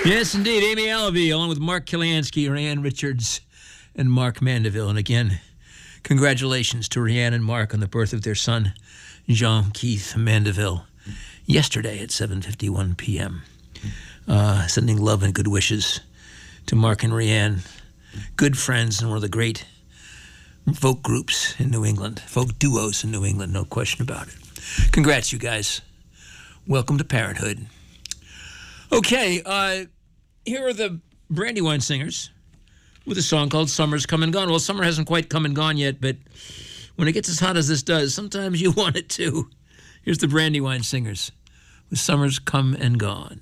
Yes, indeed. Amy Alavi, along with Mark Kiliansky, Rianne Richards, and Mark Mandeville. And again, congratulations to Rianne and Mark on the birth of their son, Jean-Keith Mandeville, yesterday at 7:51 p.m. Sending love and good wishes to Mark and Rianne, good friends and one of the great folk groups in New England, folk duos in New England, no question about it. Congrats, you guys. Welcome to parenthood. Okay, here are the Brandywine Singers with a song called Summer's Come and Gone. Well, summer hasn't quite come and gone yet, but when it gets as hot as this does, sometimes you want it to. Here's the Brandywine Singers with Summer's Come and Gone.